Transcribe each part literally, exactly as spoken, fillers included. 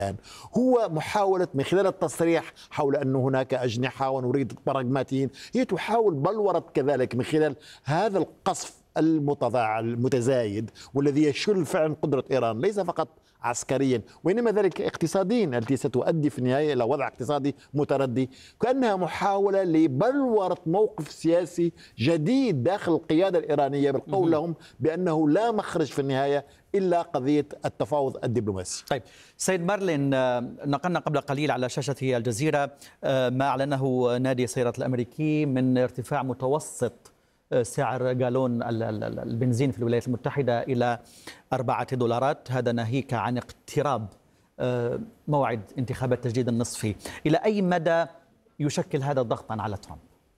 هو محاولة من خلال التصريح حول أن هناك أجنحة ونريد براغماتيين، هي تحاول بلورة كذلك من خلال هذا القصف المتضاعف المتزايد والذي يشل فعلا قدرة إيران ليس فقط عسكريا وإنما ذلك اقتصاديا، التي ستؤدي في النهاية إلى وضع اقتصادي متردي، كأنها محاولة لبلورة موقف سياسي جديد داخل القيادة الإيرانية بالقول لهم بأنه لا مخرج في النهاية إلا قضية التفاوض الدبلوماسي. طيب سيد مارلين، نقلنا قبل قليل على شاشة الجزيرة ما أعلنه نادي السيارات الأمريكي من ارتفاع متوسط سعر جالون البنزين في الولايات المتحدة إلى أربعة دولارات، هذا ناهيك عن اقتراب موعد انتخابات التجديد النصفي. إلى أي مدى يشكل هذا ضغطا على ترامب؟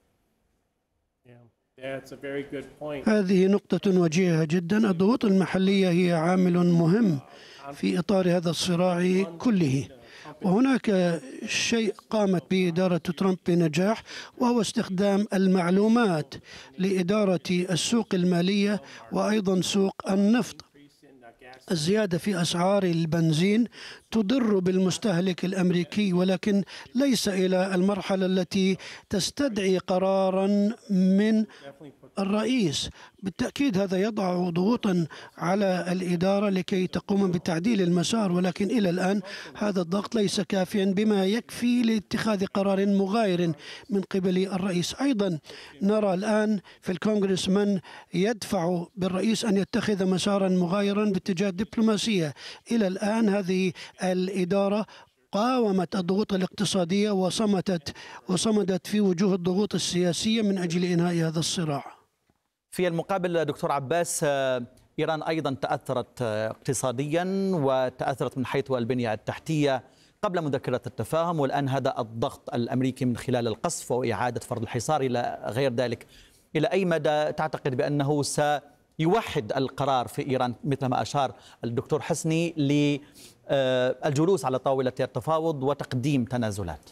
هذه نقطة وجيهة جدا. الضغوط المحلية هي عامل مهم في إطار هذا الصراع كله، وهناك شيء قامت به إدارة ترامب بنجاح، وهو استخدام المعلومات لإدارة السوق المالية وأيضا سوق النفط. الزيادة في أسعار البنزين تضر بالمستهلك الأمريكي، ولكن ليس إلى المرحلة التي تستدعي قرارا من الرئيس. بالتأكيد هذا يضع ضغوطا على الإدارة لكي تقوم بتعديل المسار، ولكن إلى الآن هذا الضغط ليس كافيا بما يكفي لاتخاذ قرار مغاير من قبل الرئيس. أيضا نرى الآن في الكونغرس من يدفع بالرئيس أن يتخذ مسارا مغايرا باتجاه الدبلوماسية. إلى الآن هذه الإدارة قاومت الضغوط الاقتصادية وصمتت وصمدت في وجوه الضغوط السياسية من أجل إنهاء هذا الصراع. في المقابل دكتور عباس، إيران أيضا تأثرت اقتصاديا وتأثرت من حيث البنية التحتية قبل مذكرة التفاهم، والآن هذا الضغط الأمريكي من خلال القصف وإعادة فرض الحصار إلى غير ذلك. إلى أي مدى تعتقد بأنه سيوحد القرار في إيران مثل ما أشار الدكتور حسني للجلوس على طاولة التفاوض وتقديم تنازلات؟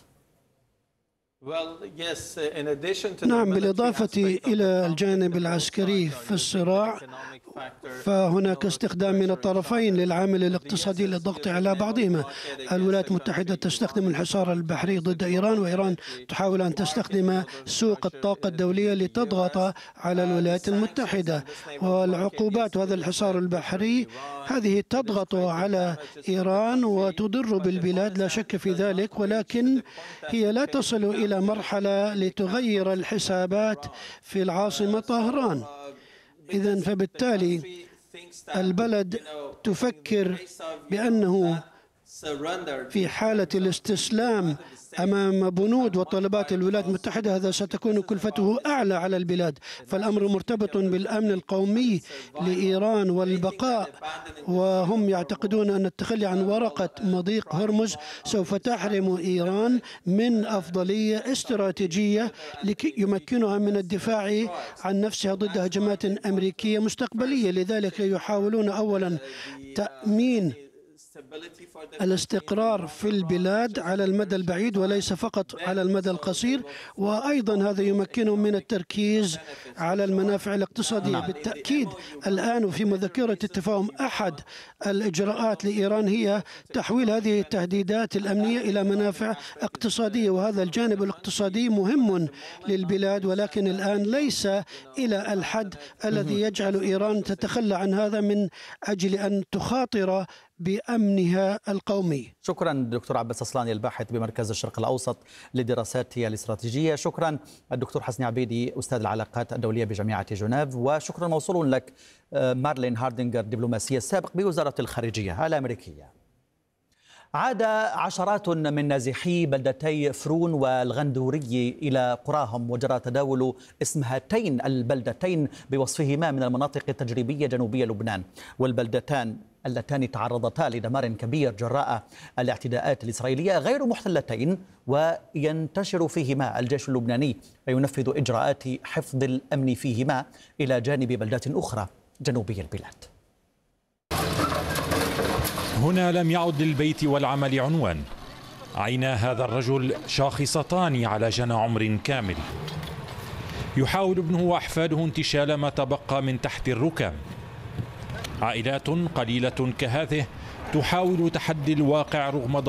نعم، بالإضافة إلى الجانب العسكري في الصراع، فهناك استخدام من الطرفين للعامل الاقتصادي للضغط على بعضهما. الولايات المتحدة تستخدم الحصار البحري ضد إيران، وإيران تحاول أن تستخدم سوق الطاقة الدولية لتضغط على الولايات المتحدة. والعقوبات وهذا الحصار البحري هذه تضغط على إيران وتضر بالبلاد، لا شك في ذلك، ولكن هي لا تصل إلى مرحلة لتغير الحسابات في العاصمة طهران. إذن فبالتالي البلد تفكر بأنه في حالة الاستسلام أمام بنود وطلبات الولايات المتحدة هذا ستكون كلفته أعلى على البلاد. فالأمر مرتبط بالأمن القومي لإيران والبقاء، وهم يعتقدون أن التخلي عن ورقة مضيق هرمز سوف تحرم إيران من أفضلية استراتيجية لكي يمكنها من الدفاع عن نفسها ضد هجمات أمريكية مستقبلية. لذلك يحاولون أولا تأمين الاستقرار في البلاد على المدى البعيد وليس فقط على المدى القصير، وأيضا هذا يمكنهم من التركيز على المنافع الاقتصادية. بالتأكيد الآن وفي مذكرة التفاهم أحد الإجراءات لإيران هي تحويل هذه التهديدات الأمنية إلى منافع اقتصادية، وهذا الجانب الاقتصادي مهم للبلاد، ولكن الآن ليس إلى الحد الذي يجعل إيران تتخلى عن هذا من أجل أن تخاطر بأمنها القومي. شكرا دكتور عباس أصلاني الباحث بمركز الشرق الأوسط للدراسات الاستراتيجية. شكرا الدكتور حسني عبيدي أستاذ العلاقات الدولية بجامعة جنيف، وشكرا موصول لك مارلين هاردينجر دبلوماسية السابق بوزارة الخارجية الأمريكية. عاد عشرات من نازحي بلدتي فرون والغندوري إلى قراهم، وجرى تداول اسم هاتين البلدتين بوصفهما من المناطق التجريبية جنوبية لبنان، والبلدتان اللتان تعرضتا لدمار كبير جراء الاعتداءات الإسرائيلية غير محتلتين، وينتشر فيهما الجيش اللبناني وينفذ إجراءات حفظ الأمن فيهما إلى جانب بلدات أخرى جنوبي البلاد. هنا لم يعد للبيت والعمل عنوان، عينا هذا الرجل شاخصتان على جنى عمر كامل. يحاول ابنه وأحفاده انتشال ما تبقى من تحت الركام. عائلات قليلة كهذه تحاول تحدي الواقع رغم